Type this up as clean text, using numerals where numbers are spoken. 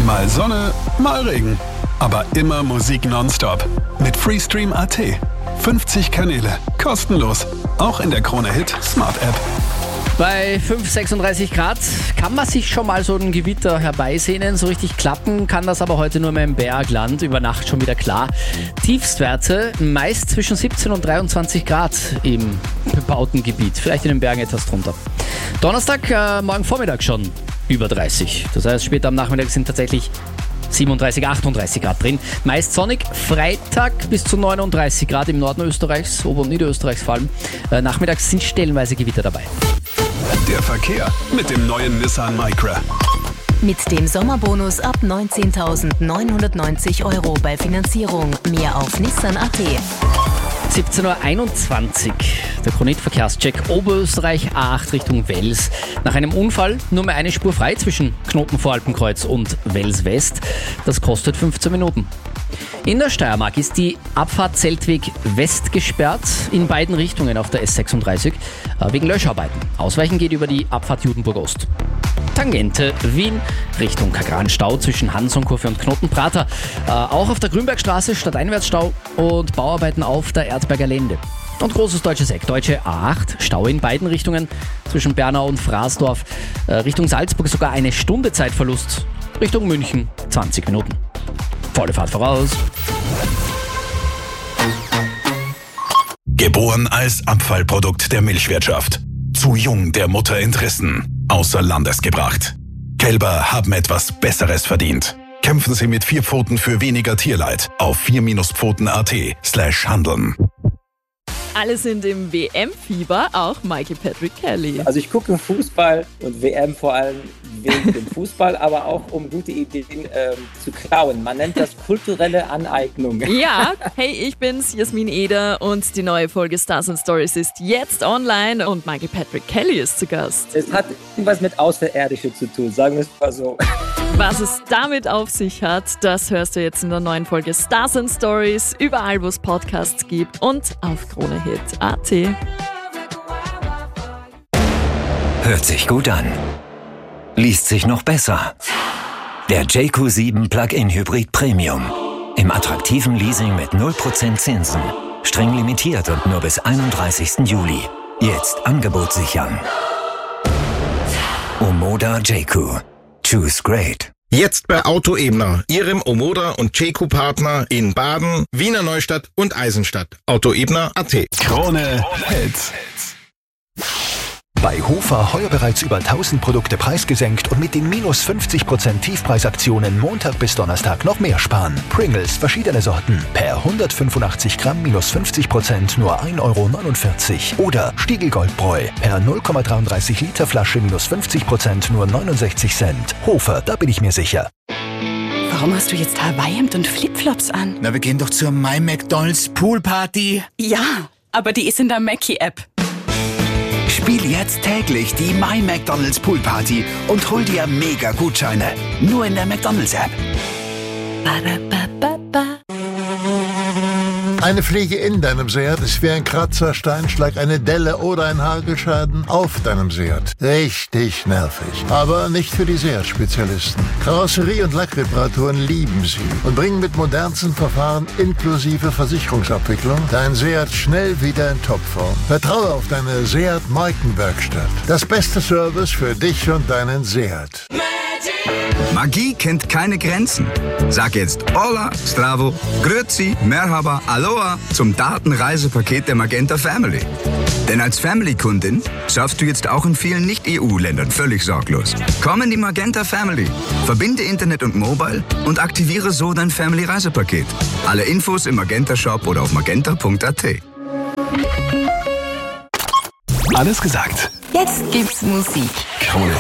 Mal Sonne, mal Regen. Aber immer Musik nonstop. Mit Freestream.at. 50 Kanäle. Kostenlos. Auch in der Krone-Hit Smart App. Bei 36 Grad kann man sich schon mal so ein Gewitter herbeisehnen. So richtig klappen kann das aber heute nur mehr im Bergland. Über Nacht schon wieder klar. Tiefstwerte meist zwischen 17 und 23 Grad im bebauten Gebiet. Vielleicht in den Bergen etwas drunter. Donnerstag, morgen Vormittag schon über 30. Das heißt, später am Nachmittag sind tatsächlich 37, 38 Grad drin. Meist sonnig. Freitag bis zu 39 Grad im Norden Österreichs, Ober- und Niederösterreichs vor allem. Nachmittags sind stellenweise Gewitter dabei. Der Verkehr mit dem neuen Nissan Micra. Mit dem Sommerbonus ab 19.990 € bei Finanzierung. Mehr auf Nissan.at. 17.21 Uhr. Der Kronit-Verkehrscheck Oberösterreich A8 Richtung Wels. Nach einem Unfall nur mehr eine Spur frei zwischen Knoten-Voralpenkreuz und Wels West. Das kostet 15 Minuten. In der Steiermark ist die Abfahrt Zeltweg West gesperrt, in beiden Richtungen auf der S36, wegen Löscharbeiten. Ausweichen geht über die Abfahrt Judenburg Ost. Tangente Wien Richtung Kagran-Stau zwischen Hansonkurve und Knotenprater. Auch auf der Grünbergstraße Stadteinwärtsstau und Bauarbeiten auf der Erzberger Lände. Und großes deutsches Eck, deutsche A8, Stau in beiden Richtungen zwischen Bernau und Fraßdorf. Richtung Salzburg sogar eine Stunde Zeitverlust, Richtung München 20 Minuten. Volle Fahrt voraus. Geboren als Abfallprodukt der Milchwirtschaft. Zu jung der Mutter entrissen. Außer Landes gebracht. Kälber haben etwas Besseres verdient. Kämpfen Sie mit 4 Pfoten für weniger Tierleid auf 4-Pfoten.at/handeln. Alle sind im WM-Fieber, auch Michael Patrick Kelly. Also ich gucke Fußball und WM vor allem wegen dem Fußball, aber auch um gute Ideen zu klauen. Man nennt das kulturelle Aneignung. Ja, hey, ich bin's, Jasmin Eder, und die neue Folge Stars and Stories ist jetzt online und Michael Patrick Kelly ist zu Gast. Es hat irgendwas mit Außerirdische zu tun, sagen wir es mal so. Was es damit auf sich hat, das hörst du jetzt in der neuen Folge Stars and Stories, überall wo es Podcasts gibt und auf KroneHit.at. Hört sich gut an. Liest sich noch besser. Der JQ7 Plug-in Hybrid Premium. Im attraktiven Leasing mit 0% Zinsen. Streng limitiert und nur bis 31. Juli. Jetzt Angebot sichern. Omoda JQ. Choose great. Jetzt bei Auto Ebner, Ihrem Omoda und JQ-Partner in Baden, Wiener Neustadt und Eisenstadt. Autoebner.at. Krone Hits. Bei Hofer heuer bereits über 1000 Produkte preisgesenkt und mit den minus 50% Tiefpreisaktionen Montag bis Donnerstag noch mehr sparen. Pringles, verschiedene Sorten. Per 185 Gramm minus 50% nur 1,49 € Oder Stiegl Goldbräu. Per 0,33 Liter Flasche minus 50% nur 69 Cent. Hofer, da bin ich mir sicher. Warum hast du jetzt Hawaii-Hemd und Flipflops an? Na, wir gehen doch zur My McDonald's Poolparty. Ja, aber die ist in der Mackie-App. Spiel jetzt täglich die My McDonald's Poolparty und hol dir Mega-Gutscheine. Nur in der McDonald's-App. Eine Fliege in deinem Seat ist wie ein Kratzer, Steinschlag, eine Delle oder ein Hagelschaden auf deinem Seat. Richtig nervig. Aber nicht für die Seat-Spezialisten. Karosserie- und Lackreparaturen lieben sie und bringen mit modernsten Verfahren inklusive Versicherungsabwicklung dein Seat schnell wieder in Topform. Vertraue auf deine Seat-Markenwerkstatt. Das beste Service für dich und deinen Seat. Magie kennt keine Grenzen. Sag jetzt Hola, Stravo, Grüezi, Merhaba, Aloha zum Datenreisepaket der Magenta Family. Denn als Family-Kundin surfst du jetzt auch in vielen Nicht-EU-Ländern völlig sorglos. Komm in die Magenta Family, verbinde Internet und Mobile und aktiviere so dein Family-Reisepaket. Alle Infos im Magenta-Shop oder auf magenta.at. Alles gesagt. Jetzt gibt's Musik. Krone